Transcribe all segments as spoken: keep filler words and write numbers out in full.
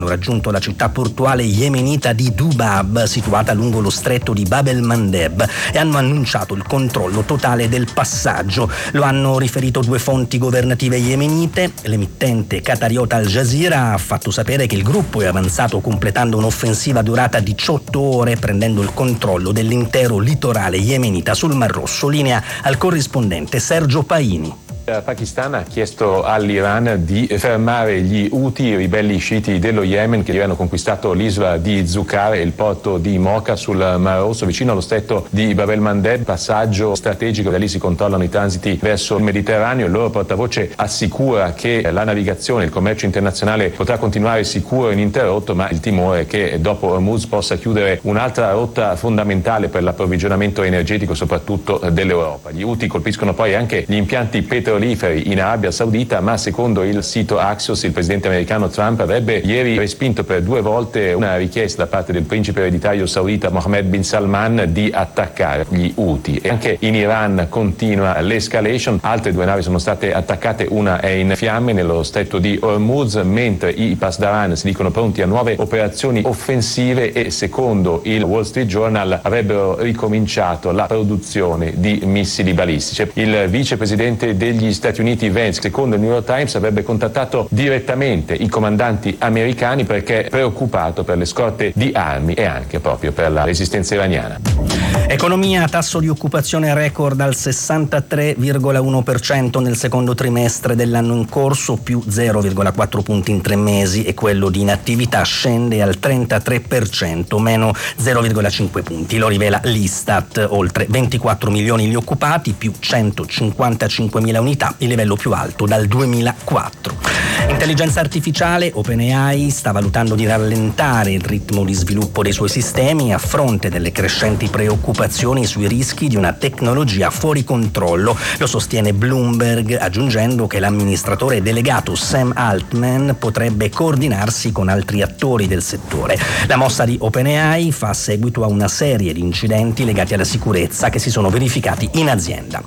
hanno raggiunto la città portuale yemenita di Dubab, situata lungo lo stretto di Bab el-Mandeb, e hanno annunciato il controllo totale del passaggio. Lo hanno riferito due fonti governative yemenite. L'emittente qatariota Al Jazeera ha fatto sapere che il gruppo è avanzato completando un'offensiva durata diciotto ore, prendendo il controllo dell'intero litorale yemenita sul Mar Rosso. Linea al corrispondente Sergio Paini. Il Pakistan ha chiesto all'Iran di fermare gli Houthi, i ribelli sciiti dello Yemen, che avevano conquistato l'isola di Zucar e il porto di Mocha sul Mar Rosso, vicino allo stretto di Bab el-Mandeb, passaggio strategico. Da lì si controllano i transiti verso il Mediterraneo. Il loro portavoce assicura che la navigazione, il commercio internazionale potrà continuare sicuro e ininterrotto, ma il timore è che dopo Hormuz possa chiudere un'altra rotta fondamentale per l'approvvigionamento energetico, soprattutto dell'Europa. Gli Houthi colpiscono poi anche gli impianti petroliferi in Arabia Saudita, ma secondo il sito Axios il presidente americano Trump avrebbe ieri respinto per due volte una richiesta da parte del principe ereditario saudita Mohammed bin Salman di attaccare gli Houthi. E anche in Iran continua l'escalation, altre due navi sono state attaccate, una è in fiamme nello stretto di Hormuz, mentre i Pasdaran si dicono pronti a nuove operazioni offensive e secondo il Wall Street Journal avrebbero ricominciato la produzione di missili balistici. Il vicepresidente degli Gli Stati Uniti Vance, secondo il New York Times, avrebbe contattato direttamente i comandanti americani perché è preoccupato per le scorte di armi e anche proprio per la resistenza iraniana. Economia, tasso di occupazione record al sessantatré virgola uno per cento nel secondo trimestre dell'anno in corso, più zero virgola quattro punti in tre mesi, e quello di inattività scende al trentatré per cento, meno zero virgola cinque punti. Lo rivela l'Istat, oltre ventiquattro milioni gli occupati, più centocinquantacinquemila unità, il livello più alto dal duemilaquattro. Intelligenza artificiale, OpenAI sta valutando di rallentare il ritmo di sviluppo dei suoi sistemi a fronte delle crescenti preoccupazioni sui rischi di una tecnologia fuori controllo. Lo sostiene Bloomberg, aggiungendo che l'amministratore delegato Sam Altman potrebbe coordinarsi con altri attori del settore. La mossa di OpenAI fa seguito a una serie di incidenti legati alla sicurezza che si sono verificati in azienda.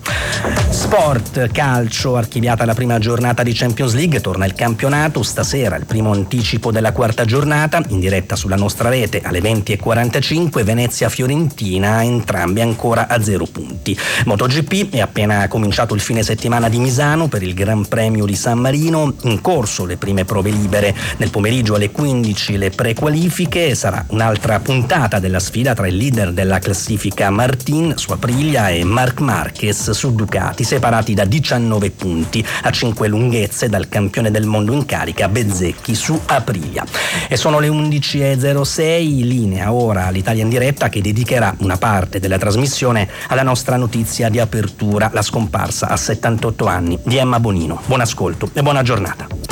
Sport, calcio, archiviata la prima giornata di Champions League, torna il campionato. Stasera il primo anticipo della quarta giornata, in diretta sulla nostra rete alle venti e quarantacinque, Venezia-Fiorentina, entrambi ancora a zero punti. MotoGP, è appena cominciato il fine settimana di Misano per il Gran Premio di San Marino, in corso le prime prove libere. Nel pomeriggio alle quindici le prequalifiche, sarà un'altra puntata della sfida tra il leader della classifica Martin su Aprilia e Marc Marquez su Ducati, separati da diciannove punti, a cinque lunghezze dal campione del mondo in carica Bezzecchi su Aprilia. E sono le undici e zero sei, linea ora all'Italia in diretta, che dedicherà una parte della trasmissione alla nostra notizia di apertura, la scomparsa a settantotto anni di Emma Bonino. Buon ascolto e buona giornata.